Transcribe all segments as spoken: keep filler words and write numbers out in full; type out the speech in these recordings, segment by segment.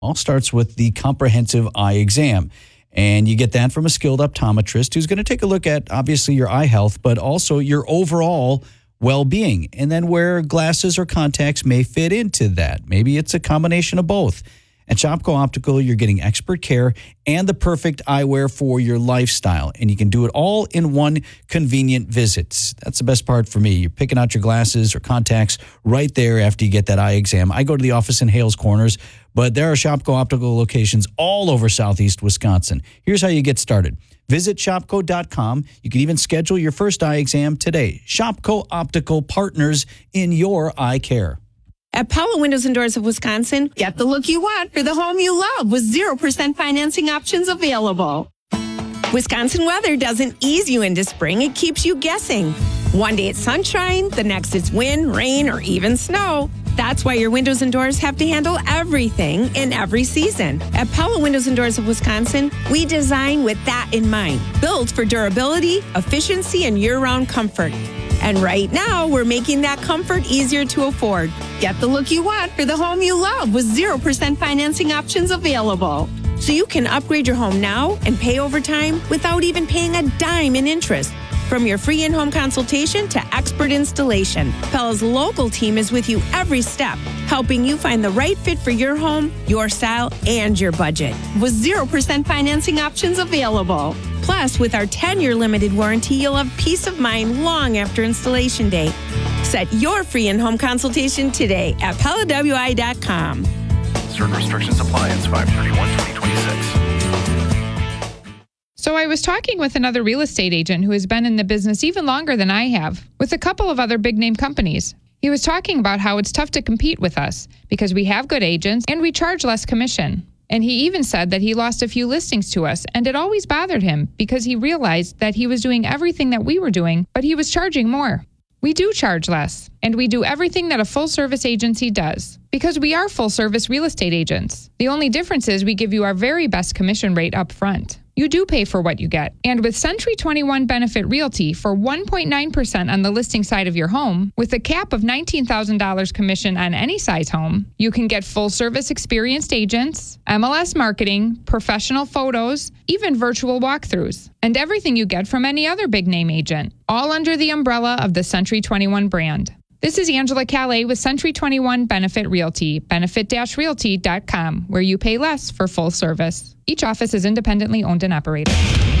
All starts with the comprehensive eye exam. And you get that from a skilled optometrist who's going to take a look at, obviously, your eye health, but also your overall well-being. And then where glasses or contacts may fit into that. Maybe it's a combination of both. At Shopko Optical, you're getting expert care and the perfect eyewear for your lifestyle. And you can do it all in one convenient visit. That's the best part for me. You're picking out your glasses or contacts right there after you get that eye exam. I go to the office in Hales Corners, but there are Shopko Optical locations all over southeast Wisconsin. Here's how you get started. Visit shopko dot com. You can even schedule your first eye exam today. Shopko Optical, partners in your eye care. At Pella Windows and Doors of Wisconsin, get the look you want for the home you love with zero percent financing options available. Wisconsin weather doesn't ease you into spring, it keeps you guessing. One day it's sunshine, the next it's wind, rain, or even snow. That's why your windows and doors have to handle everything in every season. At Pella Windows and Doors of Wisconsin, we design with that in mind. Built for durability, efficiency, and year-round comfort. And right now, we're making that comfort easier to afford. Get the look you want for the home you love with zero percent financing options available. So you can upgrade your home now and pay over time without even paying a dime in interest. From your free in-home consultation to expert installation, Pella's local team is with you every step, helping you find the right fit for your home, your style, and your budget. With zero percent financing options available. Plus, with our ten-year limited warranty, you'll have peace of mind long after installation day. Set your free in-home consultation today at Pella W I dot com. Certain restrictions apply. It's five thirty-one twenty twenty-six. So I was talking with another real estate agent who has been in the business even longer than I have, with a couple of other big-name companies. He was talking about how it's tough to compete with us because we have good agents and we charge less commission. And he even said that he lost a few listings to us, and it always bothered him because he realized that he was doing everything that we were doing, but he was charging more. We do charge less, and we do everything that a full-service agency does because we are full-service real estate agents. The only difference is we give you our very best commission rate up front. You do pay for what you get. And with Century twenty-one Benefit Realty for one point nine percent on the listing side of your home, with a cap of nineteen thousand dollars commission on any size home, you can get full-service experienced agents, M L S marketing, professional photos, even virtual walkthroughs, and everything you get from any other big-name agent, all under the umbrella of the Century twenty-one brand. This is Angela Calais with Century twenty-one Benefit Realty, benefit dash realty dot com, where you pay less for full service. Each office is independently owned and operated.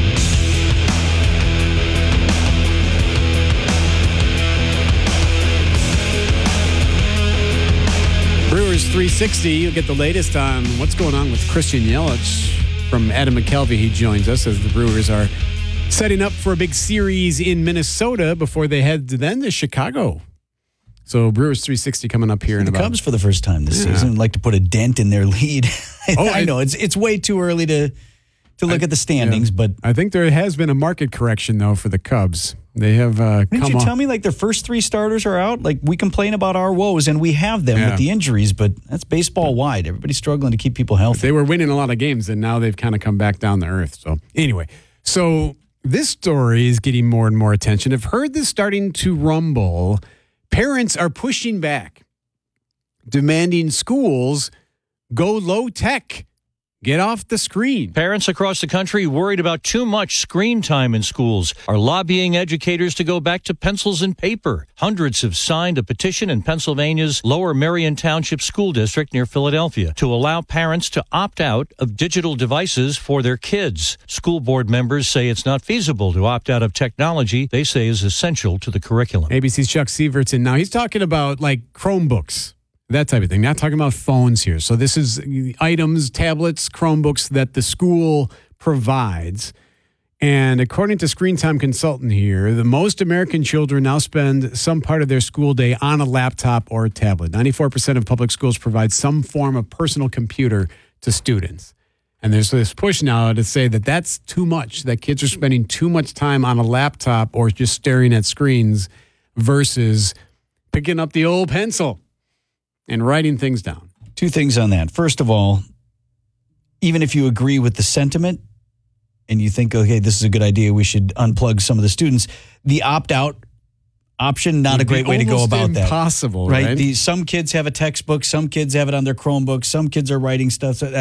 Brewers three sixty, you'll get the latest on what's going on with Christian Yelich. From Adam McKelvey, he joins us as the Brewers are setting up for a big series in Minnesota before they head then to Chicago. So Brewers three sixty coming up here in the about... Cubs for the first time this yeah. season like to put a dent in their lead. Oh, I, I know it's it's way too early to to look I, at the standings, yeah. but I think there has been a market correction though for the Cubs. They have uh, Didn't come you on. tell me like their first three starters are out? Like we complain about our woes and we have them yeah. with the injuries, but that's baseball wide. Everybody's struggling to keep people healthy. But they were winning a lot of games and now they've kind of come back down to earth. So anyway, so this story is getting more and more attention. I've heard this starting to rumble. Parents are pushing back, demanding schools go low tech, get off the screen. Parents across the country worried about too much screen time in schools are lobbying educators to go back to pencils and paper. Hundreds have signed a petition in Pennsylvania's Lower Merion Township School District near Philadelphia to allow parents to opt out of digital devices for their kids. School board members say it's not feasible to opt out of technology they say is essential to the curriculum. A B C's Chuck Sievertson. Now he's talking about like Chromebooks. That type of thing. Not talking about phones here. So this is items, tablets, Chromebooks that the school provides. And according to Screen Time Consultant here, the most American children now spend some part of their school day on a laptop or a tablet. ninety-four percent of public schools provide some form of personal computer to students. And there's this push now to say that that's too much, that kids are spending too much time on a laptop or just staring at screens versus picking up the old pencil and writing things down. Two things on that. First of all, even if you agree with the sentiment and you think, okay, this is a good idea, we should unplug some of the students, the opt-out option, not a great way to go Almost about that. Impossible, Right? right? The, some kids have a textbook, some kids have it on their Chromebook, some kids are writing stuff. So